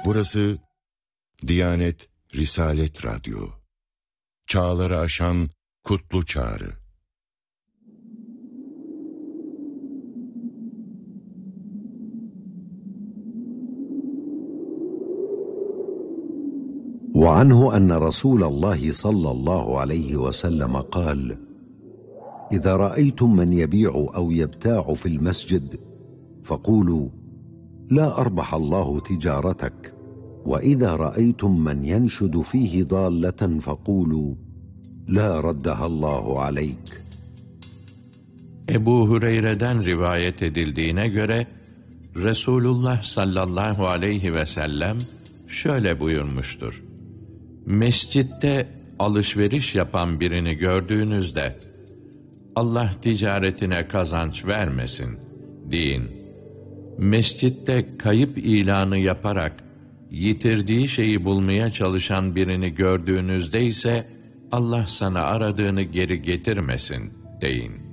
Burası Diyanet Risalet Radyo. Çağları aşan kutlu çağrı. وعنه أن رسول الله صلى الله عليه وسلم قال: إذا رأيتم من يبيع أو يبتاع في المسجد فقولوا: لا أربح الله تجارتك، وإذا رأيتم من ينشد فيه ضالة فقولوا: لا ردها الله عليك. Ebu Hureyre'den rivayet edildiğine göre Resulullah sallallahu aleyhi ve sellem şöyle buyurmuştur: Mescitte alışveriş yapan birini gördüğünüzde Allah ticaretine kazanç vermesin deyin. Mescitte kayıp ilanı yaparak yitirdiği şeyi bulmaya çalışan birini gördüğünüzde ise Allah sana aradığını geri getirmesin deyin.